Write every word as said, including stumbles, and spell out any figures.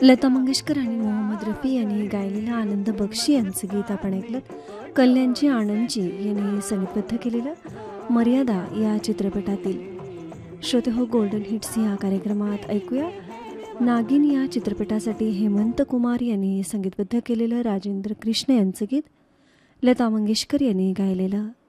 लता मंगेशकर आणि मोहम्मद रफी यांनी गायलेलं आनंद बक्षी यांचं गीत आपण ऐकलं. कल्याणची आनंदजी यांनी संगीतबद्ध केलेलं मर्यादा या चित्रपटातील. श्रोते हो, गोल्डन हिट्स या कार्यक्रमात ऐकूया नागिन या चित्रपटासाठी हेमंत कुमार यांनी संगीतबद्ध केलेलं राजेंद्र कृष्ण यांचं गीत लता मंगेशकर यांनी गायलेलं